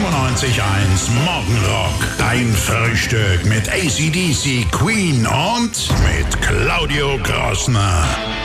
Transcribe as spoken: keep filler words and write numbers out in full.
siebenundneunzig Komma eins Morgenrock. Dein Frühstück mit A C D C, Queen und mit Claudio Grossner.